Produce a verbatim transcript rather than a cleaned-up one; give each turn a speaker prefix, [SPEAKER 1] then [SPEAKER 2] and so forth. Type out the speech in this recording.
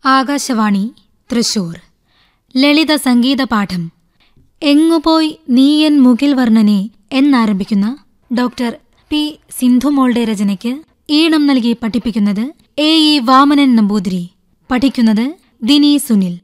[SPEAKER 1] ആകാശവാണി തൃശൂർ. ലളിത സംഗീത പാഠം. എങ്ങുപോയി നീയൻ മുകിൽ വർണ്ണനെ എന്നാരംഭിക്കുന്ന ഡോക്ടർ പി സിന്ധുമോളുടെ രചനയ്ക്ക് ഈണം നൽകി പഠിപ്പിക്കുന്നത് എ ഇ വാമനൻ നമ്പൂതിരി. പഠിക്കുന്നത് ദിനി സുനിൽ.